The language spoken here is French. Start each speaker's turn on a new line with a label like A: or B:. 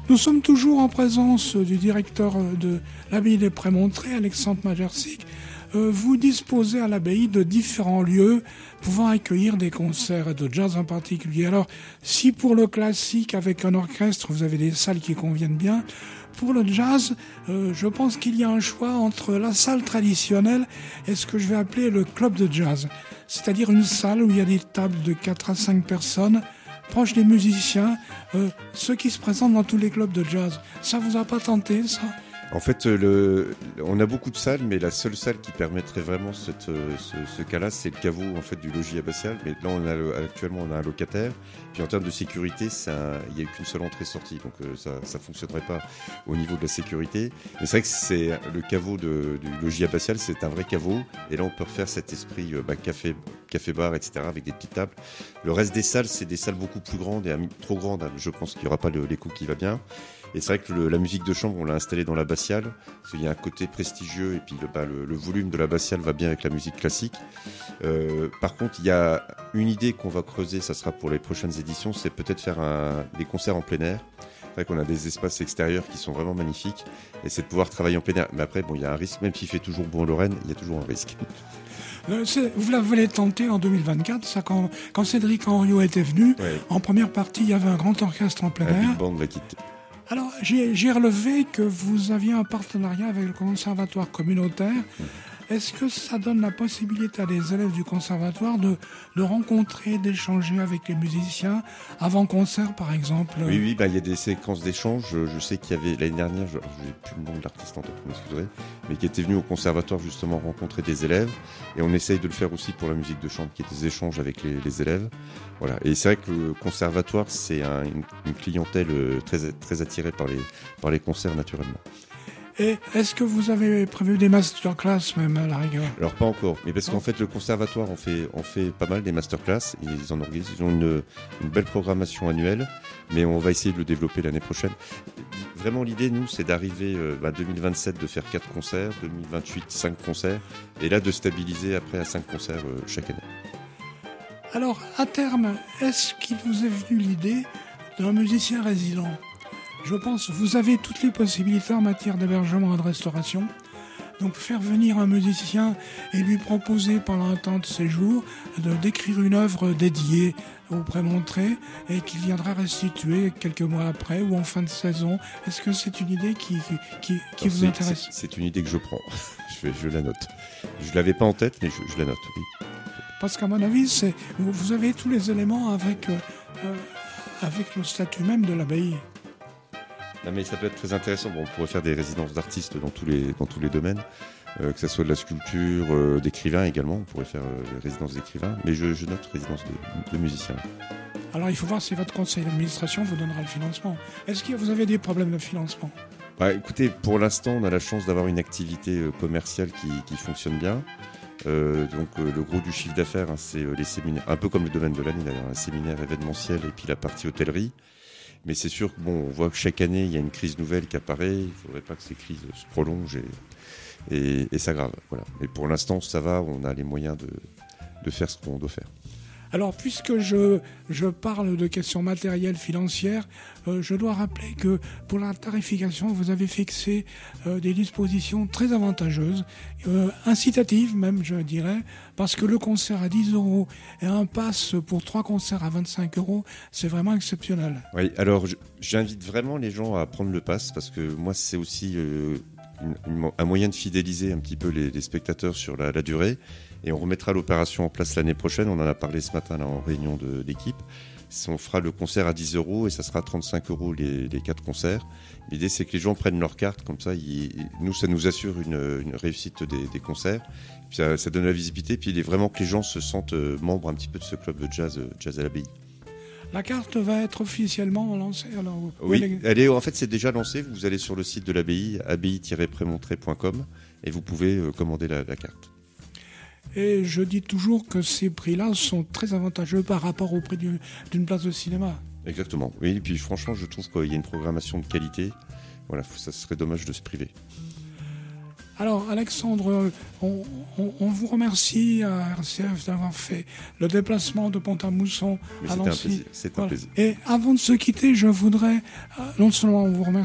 A: Nous sommes toujours en présence du directeur de l'abbaye des Prémontrés, Alexandre Majersic. Vous disposez à l'abbaye de différents lieux pouvant accueillir des concerts de jazz en particulier. Alors, si pour le classique avec un orchestre, vous avez des salles qui conviennent bien, pour le jazz, je pense qu'il y a un choix entre la salle traditionnelle et ce que je vais appeler le club de jazz. C'est-à-dire une salle où il y a des tables de 4 à 5 personnes, proches des musiciens, ceux qui se présentent dans tous les clubs de jazz. Ça vous a pas tenté, ça ?
B: En fait, on a beaucoup de salles, mais la seule salle qui permettrait vraiment ce cas-là, c'est le caveau en fait du logis abbatial. Mais là, actuellement, on a un locataire. Puis en termes de sécurité, il n'y a qu'une seule entrée-sortie, donc ça fonctionnerait pas au niveau de la sécurité. Mais c'est vrai que c'est le caveau du logis abbatial, c'est un vrai caveau. Et là, on peut refaire cet esprit café-bar, etc., avec des petites tables. Le reste des salles, c'est des salles beaucoup plus grandes et trop grandes. Je pense qu'il n'y aura pas l'écho qui va bien. Et c'est vrai que la musique de chambre, on l'a installée dans l'abbatiale, parce qu'il y a un côté prestigieux, et puis le volume de l'abbatiale va bien avec la musique classique. Par contre, il y a une idée qu'on va creuser, ça sera pour les prochaines éditions, c'est peut-être faire des concerts en plein air. C'est vrai qu'on a des espaces extérieurs qui sont vraiment magnifiques, et c'est de pouvoir travailler en plein air. Mais après, il y a un risque, même s'il fait toujours bon en Lorraine, il y a toujours un risque.
A: Vous l'avez tenté en 2024, ça, quand Cédric Henriot était venu, ouais. En première partie, il y avait un grand orchestre en plein air.
B: Big Band va quitter.
A: Alors, j'ai relevé que vous aviez un partenariat avec le conservatoire communautaire. Est-ce que ça donne la possibilité à des élèves du conservatoire de rencontrer, d'échanger avec les musiciens avant concert, par exemple?
B: Oui, il y a des séquences d'échange. Je sais qu'il y avait l'année dernière, je n'ai plus le nom de l'artiste en tête, vous m'excuserez, mais qui était venu au conservatoire justement rencontrer des élèves. Et on essaye de le faire aussi pour la musique de chambre, qui est des échanges avec les élèves. Voilà. Et c'est vrai que le conservatoire, c'est une clientèle très, très attirée par les concerts naturellement.
A: Et est-ce que vous avez prévu des masterclass même à la rigueur?
B: Alors pas encore, mais parce qu'en fait le conservatoire on fait pas mal des masterclass, ils en organisent, ils ont une belle programmation annuelle, mais on va essayer de le développer l'année prochaine. Vraiment l'idée nous c'est d'arriver 2027 de faire 4 concerts, 2028 5 concerts, et là de stabiliser après à 5 concerts chaque année.
A: Alors à terme, est-ce qu'il vous est venu l'idée d'un musicien résident? Je pense que vous avez toutes les possibilités en matière d'hébergement et de restauration. Donc faire venir un musicien et lui proposer pendant un temps de séjour d'écrire une œuvre dédiée au Prémontrés et qu'il viendra restituer quelques mois après ou en fin de saison. Est-ce que c'est une idée qui vous intéresse?
B: C'est une idée que je prends. je la note. Je ne l'avais pas en tête, mais je la note, oui.
A: Parce qu'à mon avis, vous avez tous les éléments avec le statut même de l'abbaye.
B: Non, mais ça peut être très intéressant. Bon, on pourrait faire des résidences d'artistes dans tous les domaines, que ce soit de la sculpture, d'écrivains également. On pourrait faire des résidences d'écrivains, mais je note résidence de musiciens.
A: Alors il faut voir si votre conseil d'administration vous donnera le financement. Est-ce que vous avez des problèmes de financement?
B: Écoutez, pour l'instant, on a la chance d'avoir une activité commerciale qui fonctionne bien. Donc le gros du chiffre d'affaires, c'est les séminaires, un peu comme le domaine de l'année d'ailleurs, un séminaire événementiel et puis la partie hôtellerie. Mais c'est sûr que on voit que chaque année, il y a une crise nouvelle qui apparaît. Il ne faudrait pas que ces crises se prolongent et s'aggravent. Voilà. Mais pour l'instant, ça va. On a les moyens de faire ce qu'on doit faire.
A: Alors, puisque je parle de questions matérielles, financières, je dois rappeler que pour la tarification, vous avez fixé des dispositions très avantageuses, incitatives même, je dirais, parce que le concert à 10 € et un pass pour 3 concerts à 25 €, c'est vraiment exceptionnel.
B: Oui, alors j'invite vraiment les gens à prendre le pass, parce que moi, c'est aussi un moyen de fidéliser un petit peu les spectateurs sur la durée. Et on remettra l'opération en place l'année prochaine. On en a parlé ce matin là, en réunion d'équipe. On fera le concert à 10 € et ça sera 35 € les 4 concerts. L'idée, c'est que les gens prennent leur carte. Comme ça, ça nous assure une réussite des concerts. Puis ça donne la visibilité. Puis il est vraiment que les gens se sentent membres un petit peu de ce club de jazz à l'abbaye.
A: La carte va être officiellement lancée alors?
B: Oui, en fait, c'est déjà lancé. Vous allez sur le site de l'abbaye, abbaye-prémontrés.com, et vous pouvez commander la carte.
A: Et je dis toujours que ces prix-là sont très avantageux par rapport au prix d'une place de cinéma.
B: Exactement. Oui, et puis franchement, je trouve qu'il y a une programmation de qualité. Voilà, ça serait dommage de se priver.
A: Alors, Alexandre, on vous remercie à RCF d'avoir fait le déplacement de Pont-à-Mousson à Nancy.
B: C'est un plaisir.
A: Et avant de se quitter, je voudrais non seulement vous remercier,